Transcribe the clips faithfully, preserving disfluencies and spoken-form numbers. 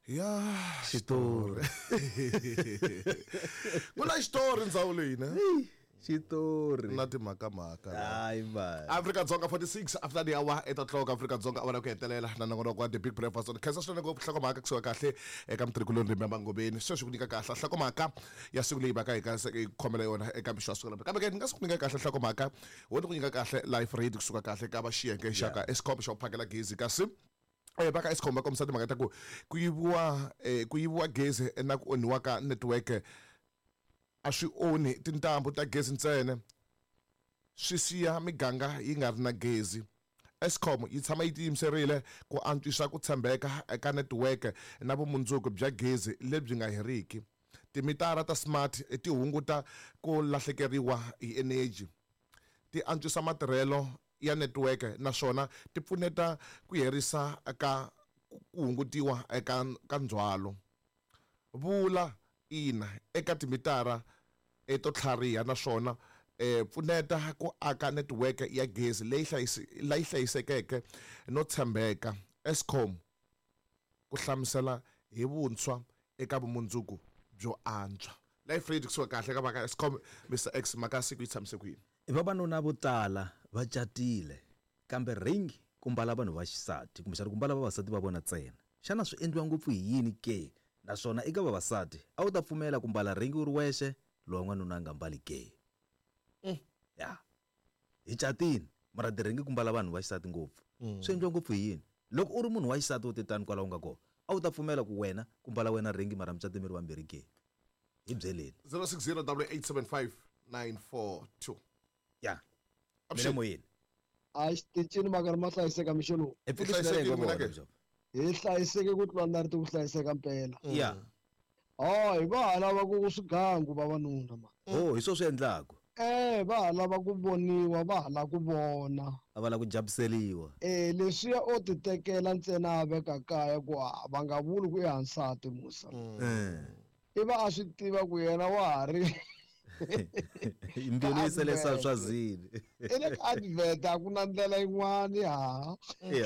Ya, xitori. Kuna xitori ndzhawu leyi ne? Xitori. Na timhaka mhaka. Hayi man. Afrika-Dzonga forty-six after the hour eight o'clock Afrika-Dzonga awara ku hetelela na nongonoko wa the big breakfast on khensa swinene ngopfu nhlokomhaka kusuka kahle eka mitirhikuloni rimba mangobeni sweswi ku nyika kahle nhlokomhaka ya siku leyi va ka hi ka khomela yona eka mixo wa siku lambe kambe ke ni nga si ku nyika kahle nhlokomhaka wo ni ku nyika kahle life rate kusuka kahle ka va xiyenge xa ka Eskom xa ku phakela gezi kasi eh va ka Eskom va kombisa timhaka ta ku ku yiviwa eh ku yiviwa gezi na ku onhiwa ka network a swi onhi tintambu ta gezi ntsena swi siya miganga yi nga ri na gezi Eskom yi tshama yi tiyimiserile ku antswisa ku tshembeka eka network na vumundzuku bya gezi lebyi nga heriki timitara ta smart ti hunguta ku lahlekeriwa hi energy ti antswisa matirhelo ya network naswona ti pfuneta ku herisa eka ku hungutiwa eka ka ndzwalo vula ina eka timitara eto tlhariha naswona eh pfuneta ku aka network ya gezi leyi leyi hlayisekeke no tshembeka Eskom ku hlamusela hi vuntshwa eka vumundzuku byo antswa life rate kusuka kahle ka va ka Eskom Mister X makasi ku yi tshamise ku yini vavanuna vo tala va catile kambe ring ku mbala vanhu va xisati kumbe xana ku mbala vavasati va vona ntsena xana swi endliwa ngopfu hi yini ke naswona eka vavasati a wu ta pfumela ku mbala ring u ri wexe lowa n'wanuna nga mbali ke ya hi catini mara tiringi ku mbala vanhu va xisati ngopfu swi endliwa ngopfu hi yini loko u ri munhu wa xisati wo titani kwalaho nga kona a wu ta pfumela ku wena ku mbala wena ringi mara mucati mi ri vambirhi ke hi byeleni zero six zero eight seven five nine four two ya mina moyeni a xitichini makari ma hlayiseka mixolo hi hlayiseke ku tlula na ri ti ku hlayiseka mpela ya oh hi va lava ku swigangu vavanuna ma oh hi swo swi endlaku eh va lava ku voniwa va lava ku vona a va lava ku jabuseliwa eh leswiya o ti tekela ntsena a veka kaya ku va nga vuli ku ehansati musa eh i va a swi tiva ku yena wa ha ri imbilu yi sele sa swa zini i le advert a ku na ndlela yin'wani ha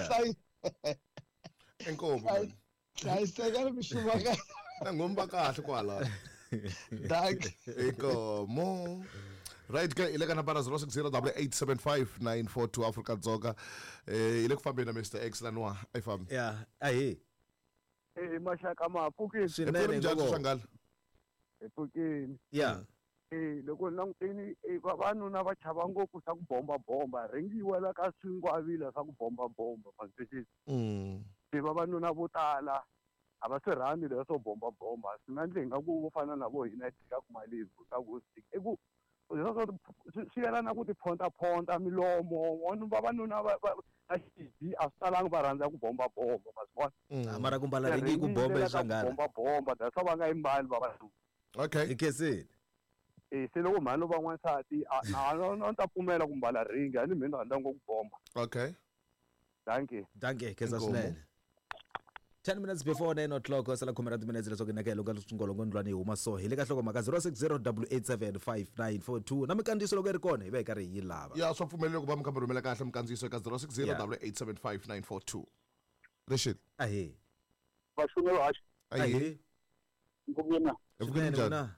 enkomo hlayiseka ni mixuma ka na ngomba kahle kwala dak enkomo right ke ile kana para zero six zero eight seven five nine four two Afrika-Dzonga eh ile ku fambeni na Mister X lanwa ai fam ya ahe eh mashaka mapukini swinene ngoko epukini ya eh loko languteni vavanuna va chava ngopfu sa ku bomba bomba ringiwela ka swingwavila sa ku bomba bomba masipecisi mm se vavanuna vo tala a va swi rhandi leswo bomba bomba swi nga ndle nga ku vo fana na vo hina tika ku mali ka ku i ku swi yelana ku ti phonta phonta milomo vanhu vavanuna va a xidi a swi talanga va rhandza ku bomba bomba masivona mara ku mbala ringi ku bomba eswangala bomba bomba that's va nga imbali vavanuna okay ikesini eh se loko mhani va n'wansati na no ta pfumela ku mbala ringi a ni mina rhandza ngopfu bomba okay thank you thank you kesa swinene ten minutes before nine o'clock sala khomera timinetse leswaku nake longa swingolongo ndlwane huma so hi le ka hloko maka zero six zero eight seven five nine four two na mikandziso loko ri kona hi va hi karhi hi lava ya swa pfumelele ku va mi kamba rhumela kahle mikandziso eka zero six zero eight seven five nine four two Rashid ahe vashumi va ahe ngubina evukeni njhani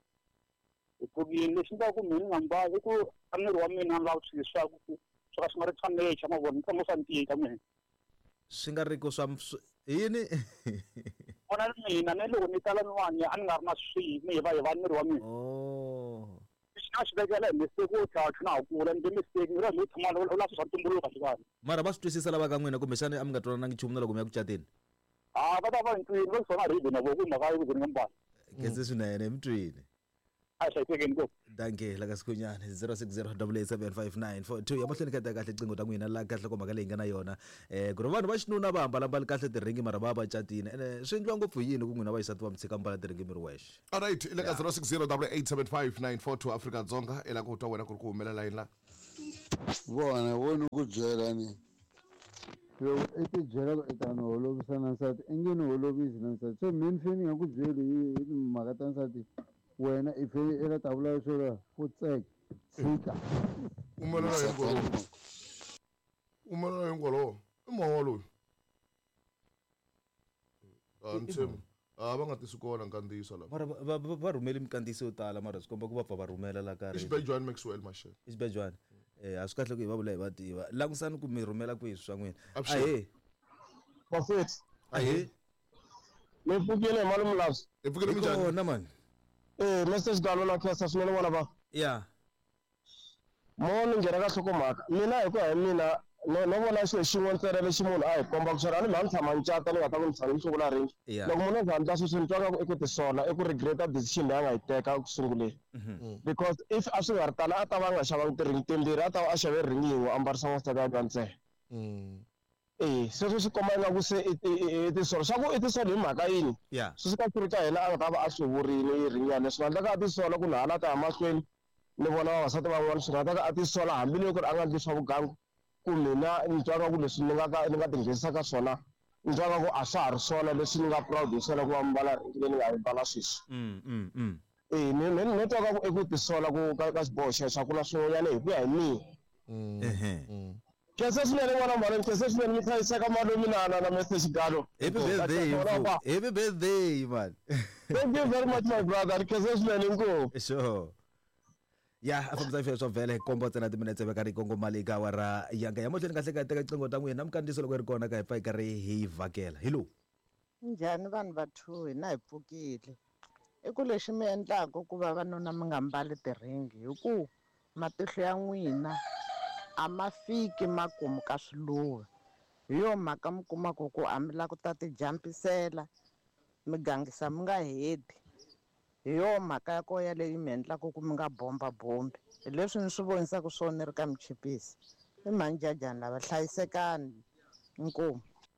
ukubini lexi nga ku mina nga mbali ku amiri wa mina nga swi leswaku swa swi nga ri tshamisha mavona ka mosanti ka mina swi nga ri ku swa yini ona mina ne loko ni tala nwanya a ni nga ri na swi ni va hi va miri wa mina oh xina xi vekela hi mistake wo tlha na kula ndi mistake ni ra ni tshama lo la swa tumbuluka xikani mara va swi twisisa lava ka n'wina kumbe xana a mi nga twananangi nchumu na loko mi ya ku cateni ah va ta va ntwini va sona ri na vo ku mhaka yo ku ni mbala kese swinene mi twini a hlayisekeni ko danke la ka sikunyana zero six zero eight seven five nine four two ya mahlweni ka ta kahle cingo ta n'wina la kahle ko mhaka leyi nga na yona eh ku ri vanhu va xinuna va hambala mbali kahle tiringi mara va va catini ene swi endliwa ngopfu yini ku n'wina va xisati va mi tshika mbala tiringi mi ri wexe alright ile ka zero six zero eight seven five nine four two Afrika-Dzonga ela ku twa wena ku ri ku humelela yini la vona voni ku byela ni loko i ti byela ku i ta ni holovisa na nsati i nge ni holovisi na nsati so mini feni nga ku byeli hi mhaka ta nsati wena i feni eka tavula yo swela ku tseka tshika umelela hi ngolo umelela hi ngolo i mowa loyi Ntshembi a va nga tisi kona nkandziyiso la mara va- va va rhumeli mikandziyiso yo tala mara swi komba ku va pfa va rhumela la ka Xibejwana Maxwell Mashele xibejwana eh a swi kahle ku hi va vula hi va tiva langusani ku mi rhumela kwihi swa n'wina Avuxeni. ahe Prophet, ahe le pfukile malume Loves. hi pfukile i minjhani kona mani Eh, message dalo na pesa swinene vona va. ya Mo ni nghena ka hlokomhaka. Mina hi ku ya hi mina no no vona xilo xin'we ntsena lexi munhu a hi komba ku swona ni mhani tshama ncata ni nga ta ku ni tshama ni sungula ring. ya Loko munhu a za ndla sweswi ni twa nga ku i ku tisola i ku regreta decision leyi a nga yi teka ku sunguleni. Because if a swi nga ri tala a ta va a nga xavanga ti-ring timbirhi a ta va a xave ring yin'we a mbarisa n'wansati ya ntsena. Eh, sweswo swi komba ingaku se i i- i tisolo swa ku i tisolo hi mhaka yini ya swi suka swi ri ka yena a nga ta va a swi vurile ring ya leswi nga endlaka a tisola ku hala ta ya mahlweni ni vona vavasati van'wana swi nga ta ka a tisola hambiloko ku ri a nga ndli swa vugangu ku mina ni twa nga ku leswi ni nga ka ni nga tinghenisa ka swona ni twa nga ku a swa ha ri swona leswi ni nga proud hi swona ku va mbala ring leyi ni nga yi mbala sweswi mm mm mm eh ni ni ni twa nga ku i ku tisola ku ka ka xiboho xexo ku na swin'wanyana hi ku ya hi mina ehe kese swinene n'wana mhani kese swinene mi hlayiseka malume na na na Mister Xigalo happy birthday mfu. Happy birthday man Thank you very much my brother kese swinene inkomu sure ya a fambisa hi swo vhele kombo tsena timinetse veka ri kongomali eka wa ra yanga ya mohlweni kahle ka teka qiqingo ta n'wina na mukandziso loko ri kona ka hi pfa hi karhi hi vhakela hello Njhani vanhu va two hina hi pfukile i ku lexi mi endlaka ku va vanuna mi nga mbali tiringi hi ku matihlo ya n'wina a ma fiki makumu ka swiluva hi yo mhaka mi kumaka ku a mi lava ku ta ti jampisela mi gangisa mi nga heti hi yo mhaka ya koho yaleyi mi endlaka ku mi nga bomba bombi hi leswi ni swi vonisaka swona ni ri ka michipisi i manjajani lava hlayisekani inkomu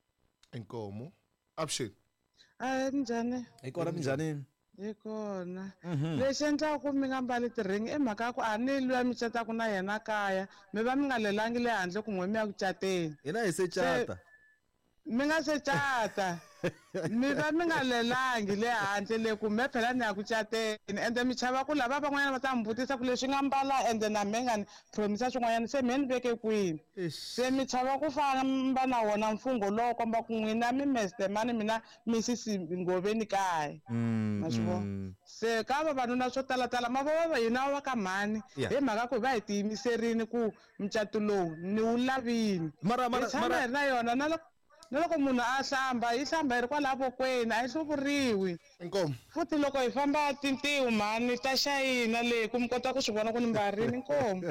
inkomo avuxeni A njhani hi kona minjhani hi kona Mhm. lexi endlaka ku mi nga mbali tiringi i mhaka ya ku a ni luya mi cataka na yena kaya mi va mi nga lelangi le handle ku n'we mi ya ku cateni hina hi se cata mi nga se cata mi va mi nga lelangi le handle le ku me phela ni ya ku cateni ende mi chava ku lava van'wanyana va ta mi vutisa ku leswi nga mbala ende na me nga ni promisa swin'wanyana se me ni veke kwini se mi chava ku famba na wona mfungho lowo komba ku n'wina mi mestemani mina mi sisi ngoveni kaya Mm, Ma swi vona? mm. se ka vavanuna swo talatala mavova hina wa ka mhani Yeah. hi mhaka ku va hi tiyimiserini ku mucato lowu ni wu lavini mara hi mara tshama hi mara ri na yona na loko na loko munhu a hlamba hi hlamba hi ri kwalaha vokweni a hi hluvuriwi inkomo futhi loko hi famba tintiho mhani ta xayina leyi ku mi kota ku swi vona ku ni mbarini nkomo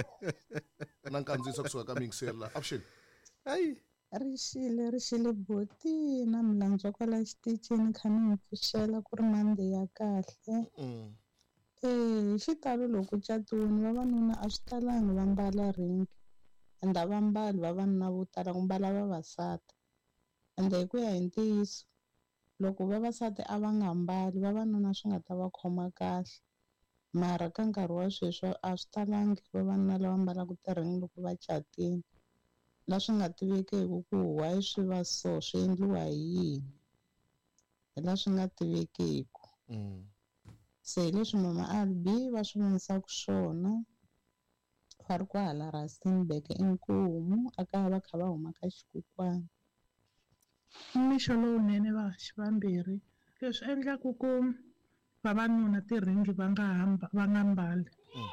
na nkandziyiso kusuka ka mingiseri la avuxeni hayi Rixile rixile boti na milandzwa kwala xitichini kha ni n'wi pfuxela ku ri mandi ya kahle Mm. eh hi xitalo loko catiwini vavanuna a swi talangi va mbala ringi ende a va mbali vavanuna vo tala ku mbala vavasati ende hi ku ya hi ntiyiso loko vavasati a va nga mbali vavanuna swi nga ta va khoma kahle mara ka nkarhi wa sweswi a swi talangi vavanuna lava mbalaka tiringi loko va catini la swi nga tivekeki ku why swi va so swi endliwa hi yini hi la swi nga tivekeki Mm. se hi leswi mama Albi va swi vonisaka swona va ri kwahala Rustenburg enkomu a kaya va kha va huma ka xikukwana mixo lowunene va xivambirhi leswi endlaku ku vavanuna tiringi va nga hamba va nga mbali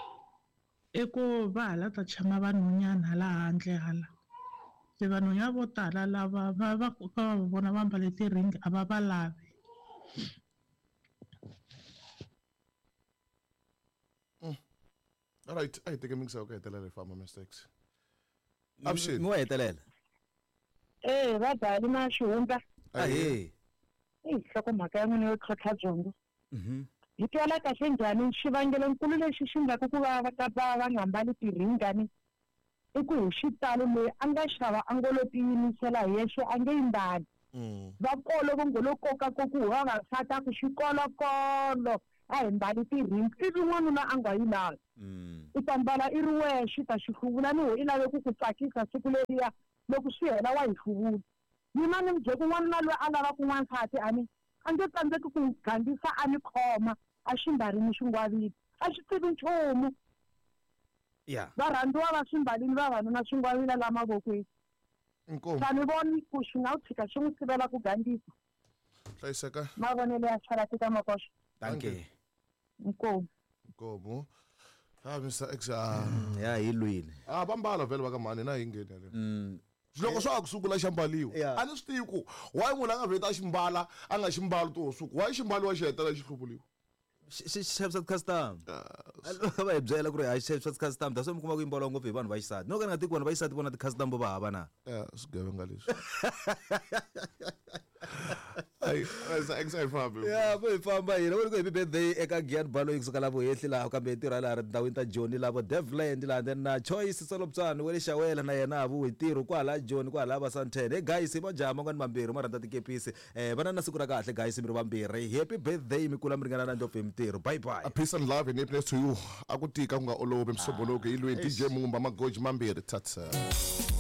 i ku va hala ta chama vanhwanyana hala handle hala se vanhwanyana vo tala lava va va va va vona va mbale tiringi a va va lavi alright a hi teke mingiseri ku hetelela hi famba Mister X mi avuxeni wa hetelela Eh, va dali na xihundla. ahe Eh, nhlokomhaka ya n'wina yo tlhontlha byongo. mhm Hi twala kahle njhani xivangelonkulu lexi xi nga ku ku va va ka va va nga mbali tiringani i ku hi xitalo loyi a nga xava a ngo lo tiyimisela hi yexe a nge yi mbali. Mm. Va kolo va ngo lo koka ko ku vavasati a ku xikolokolo a hi mbali tiringi ivi n'wanuna a nga yi lavi. mm I ta mbala i ri wexe ta xi hluvula ni ho i lave ku ku tsakisa siku leriya loko swi hela wa hi hluvula. Mina ni mi byela n'wanuna loyi a lavaka n'wansati a ni a nge tsandzeki ku n'wi gandisa a ni khoma a xi mbarini xingwavila a xi tivi nchumu ya va rhandziwa va swi mbalini vavanuna swingwavila la mavokweni inkomo sa ni voni ku xi nga wu tshika xi n'wi sivela ku gandisa hlayiseka mavonelo ya Charlotte ka Makosha danke Nkomo Nkomo ha Mister X ah ya hilwini ah bambala vele vakamani na ingene le mm loko swa ku sukula xambaliwa a ni swi tivi ku why munhu a nga vheta ximbala a nga ximbalo to suku why ximbaliwa xi hetela xi hluvuliwa xi custom va hi byela ku ri a xi custom that's why mi kuma ku yimboliwa ngopfu hi vanhu va xisati no ka ni nga tiki vanhu va xisati vona ti-custom vo va hava na ya swigevenga leswi Ay, X I family. Yeah, vo hi famba hina vo ni ku happy birthday eka Gian Balo kusuka lavo hehli laha kambe hi tirha laha tindhawini ta Joni lavo Devland laha then na Choice Soloptsani we le Xawela na yena avo hi tirho kwala Joni kwala va Santen. Hey guys, va jama ngani mambirhi ma rhandza tikepisi. Eh vana na siku ra kahle guys mi ri vambirhi. Happy birthday mi kula mi ringana na ndlopfu hi mintirho. Bye bye. A peace and love and happiness to you. Akutika ku nga olovi msoboloki ilweni D J Mumba magoji mambirhi thatsa.